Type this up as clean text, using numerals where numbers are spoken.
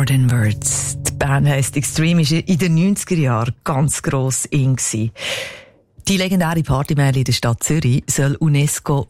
More Than Words. Die Band heisst Extreme, war in den 90er Jahren ganz gross in gewesen. Die legendäre Partymeile in der Stadt Zürich soll UNESCO